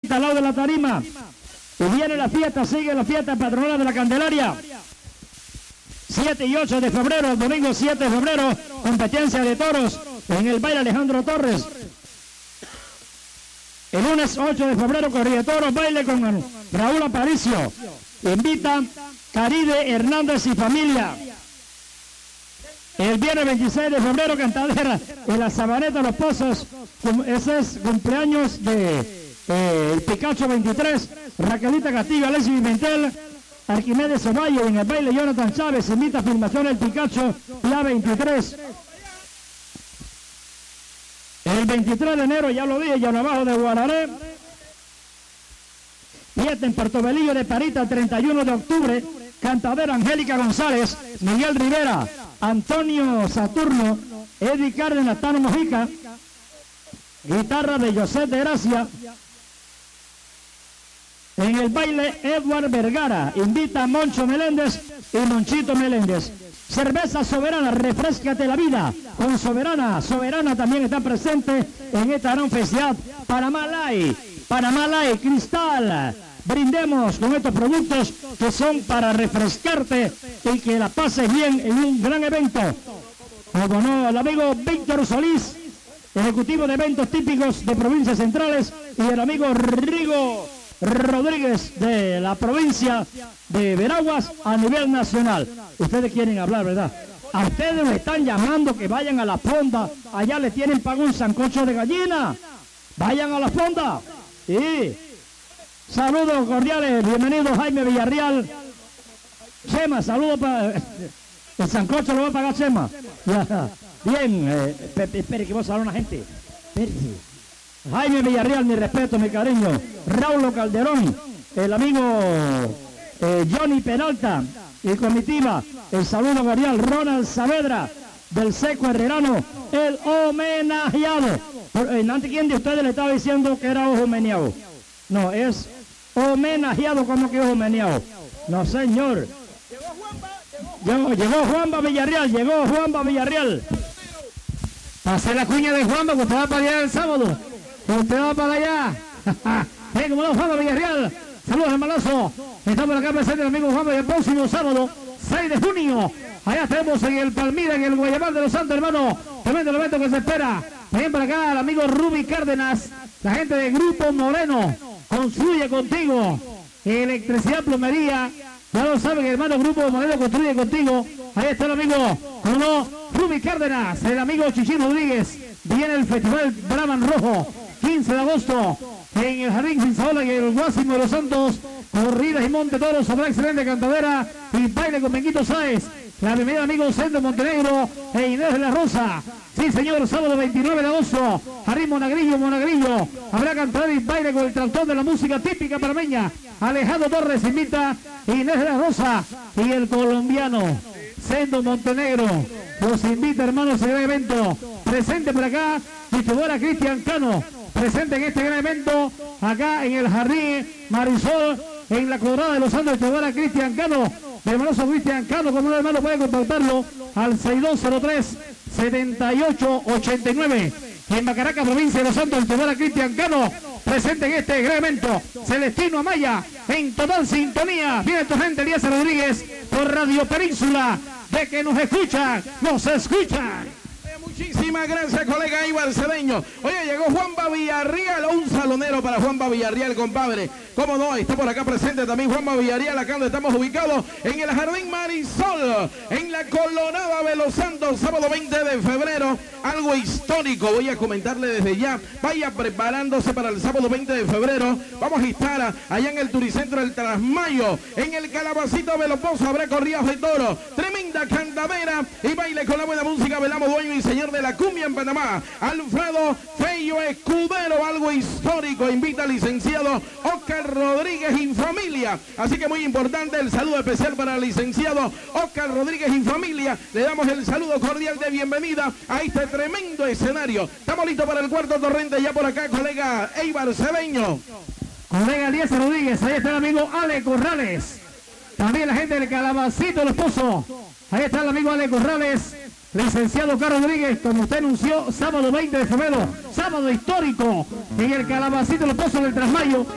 Invita al lado de la tarima. Y viene la fiesta, sigue la fiesta patronal de la Candelaria. 7 y 8 de febrero, el domingo 7 de febrero, competencia de toros en el baile Alejandro Torres. El lunes 8 de febrero, corrida de toros, baile con Raúl Aparicio. Invita Caride Hernández y familia. El viernes 26 de febrero, cantadera en la Sabaneta Los Pozos. Ese es cumpleaños de el Picacho 23, Raquelita Castillo, Alexis Pimentel, Arquimedes Ovalle. En el baile Jonathan Chávez invita a filmación el Picacho, la 23. El 23 de enero, ya lo dije, ya abajo de Guararé. Fiesta en Portobelillo de Parita el 31 de octubre. Cantadera Angélica González, Miguel Rivera, Antonio Saturno, Eddie Cárdenas, Tano Mojica. Guitarra de José de Gracia. En el baile Edward Vergara, invita a Moncho Meléndez y Monchito Meléndez. Cerveza Soberana, refréscate la vida con Soberana. Soberana también está presente en esta gran festividad. Panamá Light, Cristal. Brindemos con estos productos que son para refrescarte y que la pases bien en un gran evento. Como no, el amigo Víctor Solís, ejecutivo de eventos típicos de provincias centrales, y el amigo Rigo Rodríguez de la provincia de Veraguas a nivel nacional. Ustedes quieren hablar, ¿verdad? A ustedes les están llamando que vayan a la fonda. Allá le tienen pago un sancocho de gallina. Vayan a la fonda. Sí. Saludos cordiales. Bienvenido Jaime Villarreal. Chema, saludos para... El sancocho lo va a pagar Chema. Ya. Bien. Espere que vos a una gente. Espérese. Jaime Villarreal, mi respeto, mi cariño. Raúl Calderón, el amigo Johnny Peralta y comitiva. El saludo cordial. Ronald Saavedra del Seco Herrerano, el homenajeado. Antes, ¿quién de ustedes le estaba diciendo que era homenajeado? No, es homenajeado. ¿Cómo que es homenajeado? No, señor. Llegó Juanba Villarreal. Pase la cuña de Juanba, que usted va para allá el sábado. Usted va para allá. Como no, Juanba Villarreal. Saludos, hermanazo. Estamos acá presentes, amigo Juanba, el próximo sábado, 6 de junio. Allá tenemos en el Palmira, en el Guayabal de los Santos, hermano. Tremendo evento que se espera. También para acá, el amigo Ruby Cárdenas, la gente de Grupo Moreno. Construye contigo. Electricidad, plomería. Ya lo saben, hermano, Grupo Moreno construye contigo. Ahí está el amigo, como no, Ruby Cárdenas, el amigo Chichín Rodríguez. Viene el Festival Brahman Rojo, 15 de agosto, en el Jardín Finzaola y el Guásimo de los Santos. Corridas y monte toros, habrá excelente cantadera y baile con Benguito Sáez. La bienvenida, amigos Centro Montenegro e Inés de la Rosa. Sí, señor, sábado 29 de agosto, Jardín Monagrillo. Habrá cantadera y baile con el tractor de la música típica panameña. Alejandro Torres invita a Inés de la Rosa y el colombiano Centro Montenegro. Los invita, hermanos, a este gran evento. Presente por acá, distribuidora Cristian Cano. Presente en este gran evento, acá en el Jardín Marisol, en la Cuadrada de los Santos, distribuidora Cristian Cano. De hermanoso Cristian Cano, como un hermano puede contactarlo al 6203-7889. En Macaraca, provincia de los Santos, distribuidora Cristian Cano. Presente en este gran evento. Celestino Amaya, en total sintonía. Viene tu gente, Elías Rodríguez, por Radio Península. De que nos escuchan. Muchísimas gracias, colega Ibar Cedeño. Oye, llegó Juanba Villarreal, un salonero para Juanba Villarreal, compadre. ¿Cómo no? Está por acá presente también Juanba Villarreal, acá donde estamos ubicados, en el Jardín Marisol, en la Colorada de los Santos, sábado 20 de febrero. Algo histórico, voy a comentarle desde ya. Vaya preparándose para el sábado 20 de febrero. Vamos a estar allá en el Turicentro del Trasmayo, en el Calabacito de los Pozos. Habrá corridas de toro, tremenda cantadera y baile con la buena música. Velamo, dueño y señor de la cumbia en Panamá, Alfredo Fello Escudero. Algo histórico, invita al licenciado Oscar Rodríguez y familia. Así que muy importante el saludo especial para el licenciado Oscar Rodríguez y familia. Le damos el saludo cordial de bienvenida a este tremendo escenario. Estamos listos para el cuarto torrente. Ya por acá, colega Eibar Cedeño, colega Elías Rodríguez. Ahí está el amigo Ale Corrales. También la gente del Calabacito Los Pozos. Ahí está el amigo Ale Corrales. Licenciado Carlos Rodríguez, como usted anunció, sábado 20 de febrero, sábado histórico, en el Calabacito Los Pozos del Trasmayo.